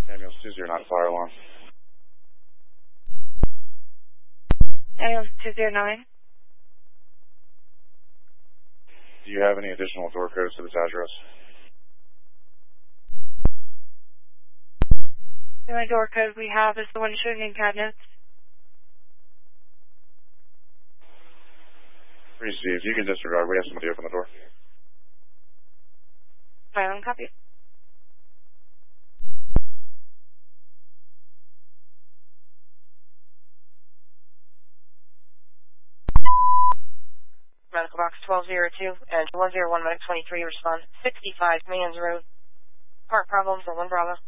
Ambulance 209, fire alarm. Ambulance 209. Do you have any additional door codes to this address? The only door code we have is the one shooting in cabinets. Received. You can disregard. We have somebody open the door. Silent copy. Medical box 1202 and 101 Medic 23 respond. 65 Mans Road. Part problem for 1 Bravo.